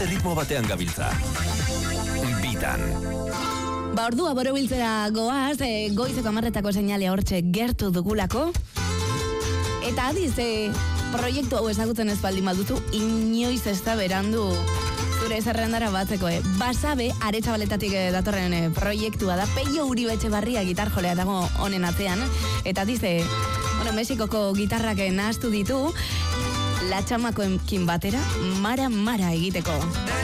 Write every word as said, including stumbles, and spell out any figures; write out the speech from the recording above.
Ritmo batean gabiltza. Bitan. Ba, ordua borobiltzera goaz, e, goizeko amarretako seinalea hortxe gertu dugulako. Eta adiz, e, proiektu hau ezagutzen ez baldin baduzu, inoiz ez da berandu zure zerrendara batzeko. E. Basabe, Aretxabaletatik e, datorren e, proiektua da, Peio Uribe Etxebarria gitar jolea dago honen atzean. Eta adiz, e, bueno, Mexikoko gitarrak nahaztu ditu, latxamakoekin batera, mara-mara egiteko.